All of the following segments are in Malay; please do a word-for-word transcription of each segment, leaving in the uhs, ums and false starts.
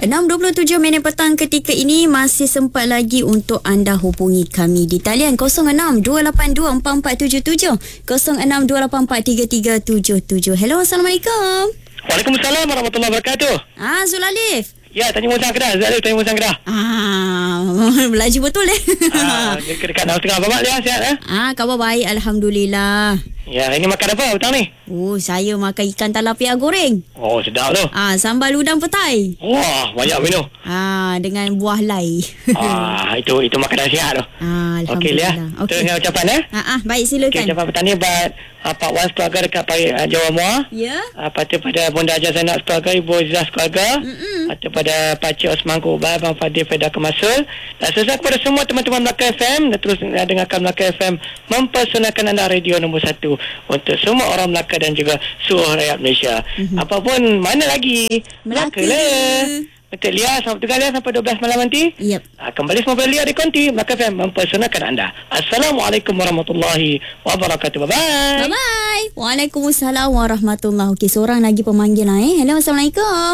enam dua puluh tujuh minit petang ketika ini masih sempat lagi untuk anda hubungi kami di talian kosong enam dua lapan dua empat empat tujuh tujuh, kosong enam dua lapan empat tiga tiga tujuh tujuh. Hello, Assalamualaikum. Waalaikumsalam warahmatullahi wabarakatuh. Ah, Zulalif. Ya, Tanjung Musang Kedah. Zalif Tanjung Musang Kedah. Ah, melaju betul eh. Ah, dekat enam setengah. Bapak dia sihat eh? Ah, khabar baik, alhamdulillah. Ya, ini makan apa petang ni? Oh, saya makan ikan talapia goreng. Oh, sedap tu. Ah, sambal udang petai. Wah, banyak minum. Ah, dengan buah lai. Ah, itu itu makanan sihat tu. Ah, Okey, Lia. alhamdulillah. Okey. Dengan ucapan eh? Ah, ah, baik silakan. Okey, ucapan petang ni buat uh, Pak Wan sekeluarga dekat uh, Jawa Muar. Ya. Uh, lepas tu pada Bunda Hajar Zainab sekeluarga, Ibu Izzah sekeluarga. Mm-mm. Lepas tu pada Pakcik Osman Kubai, Abang Fadil Fedah Kemasul. Dan selesai kepada semua teman-teman Melaka F M. Dan terus uh, dengarkan Melaka F M mempersoalkan anda radio nombor satu untuk semua orang Melaka dan juga seluruh rakyat Malaysia. Mm-hmm. Apapun mana lagi Melaka lah. Betul, Lia. Selamat bertugas, Lia, sampai dua belas malam nanti. Yep. Uh, kembali semua Lia di Konti Melaka F M mempersoalkan anda. Assalamualaikum warahmatullahi wabarakatuh. Bye-bye. Bye-bye. Waalaikumsalam warahmatullahi. Okey, seorang lagi pemanggil lah eh. Hello, Assalamualaikum.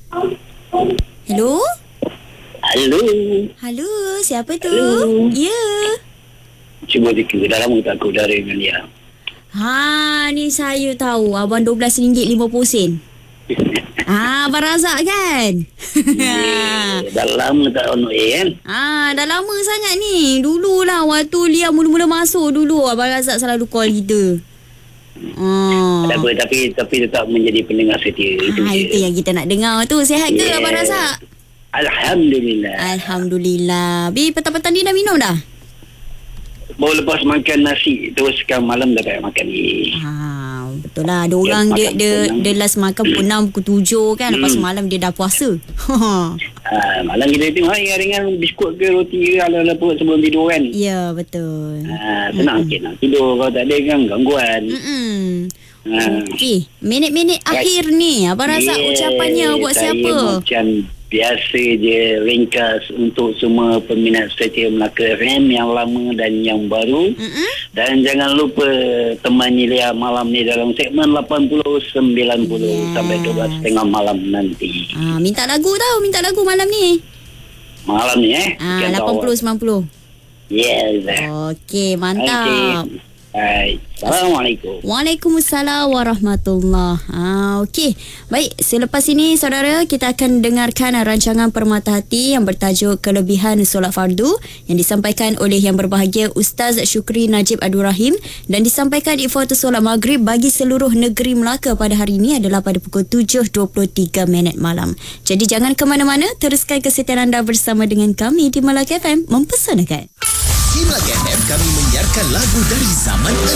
Hello. Hello. Halo, siapa tu? Hello. Ya. Yeah. Cuma dikira dah lama tak aku udara dengan dia. Ha, ni saya tahu. Abang dua belas ringgit lima puluh sen. Ah, Abang Razak kan? Yeah, dah lama tak on air kan? Ah, dah lama sangat ni. Dululah waktu Lia mula-mula masuk dulu, Abang Razak selalu call kita. Oh. Tak apa, tapi tapi tetap menjadi pendengar setia. Itu Ah, je. itu yang kita nak dengar tu. Sihat ke Yeah. Abang Razak? Alhamdulillah. Alhamdulillah. Bi, petang-petang ni dah minum dah? Baru lepas makan nasi, teruskan malam dah tak makan ni. Ha, betul lah. Ada orang dia, makan dia, pukul dia last makan pukul enam, pukul tujuh kan. Lepas Hmm. malam dia dah puasa. Ah, malam kita tengok ringan-ringan biskut ke roti ke ala-ala perut sebelum tidur kan. Ya, betul. Ah, tenang sikit nak tidur. Kalau tak ada kan gangguan. Mm-mm. Ah. Okey, minit-minit akhir ni. Abang Razak Yeah, ucapannya buat saya siapa? Macam biasa je ringkas untuk semua peminat setia Melaka F M yang lama dan yang baru. Mm-mm. Dan jangan lupa temani Lia malam ni dalam segmen lapan puluh sembilan puluh Yes. sampai dua belas tiga puluh malam nanti. Ah, minta lagu tau, minta lagu malam ni. Malam ni eh. Ah, Sekian lapan puluh sembilan puluh. Yes. Okey, mantap. Okay. Hai. Assalamualaikum. Waalaikumsalam warahmatullahi. Ah, okey. Baik, selepas ini saudara, kita akan dengarkan rancangan Permata Hati yang bertajuk Kelebihan Solat Fardu yang disampaikan oleh yang berbahagia Ustaz Syukri Najib Abdul Rahim dan disampaikan Ikhwatu Solat Maghrib bagi seluruh negeri Melaka pada hari ini adalah pada pukul tujuh dua puluh tiga minit malam. Jadi jangan ke mana-mana, teruskan kesetiaan anda bersama dengan kami di Melaka F M mempersanakan. Di Melaka F M kami menyiarkan lagu dari zaman